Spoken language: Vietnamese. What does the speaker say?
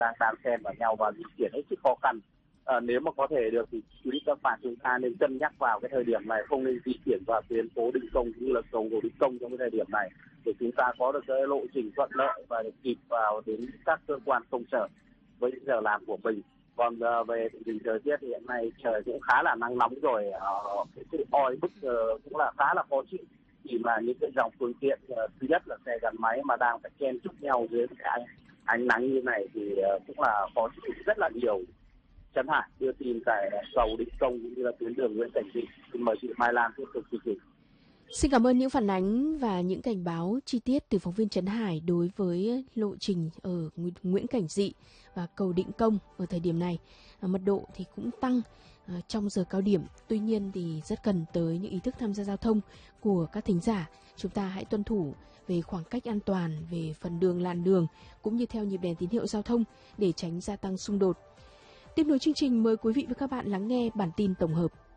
đang xen vào nhau và di chuyển hết sức khó khăn. Nếu mà có thể được thì quý các bạn chúng ta nên cân nhắc vào cái thời điểm này, không nên di chuyển vào tuyến phố Định Công cũng như là cầu Hồ Định Công trong cái thời điểm này, để chúng ta có được cái lộ trình thuận lợi và để kịp vào đến các cơ quan công sở với giờ làm của mình. Còn về tình hình thời tiết thì hiện nay trời cũng khá là nắng nóng rồi, cái sự oi bức cũng là khá là khó chịu, khi mà những cái dòng phương tiện thứ nhất là xe gắn máy mà đang phải chen chúc nhau dưới cái ánh nắng như này thì cũng là khó chịu rất là nhiều. Trấn Hải đưa tin tại cầu Định Công cũng như là tuyến đường Nguyễn Cảnh Trị. Xin mời chị Mai Lan tiếp tục chương trình. Xin cảm ơn những phản ánh và những cảnh báo chi tiết từ phóng viên Trấn Hải đối với lộ trình ở Nguyễn Cảnh Dị và cầu Định Công ở thời điểm này. Mật độ thì cũng tăng trong giờ cao điểm. Tuy nhiên thì rất cần tới những ý thức tham gia giao thông của các thính giả. Chúng ta hãy tuân thủ về khoảng cách an toàn, về phần đường làn đường cũng như theo nhịp đèn tín hiệu giao thông để tránh gia tăng xung đột. Tiếp nối chương trình, mời quý vị và các bạn lắng nghe bản tin tổng hợp.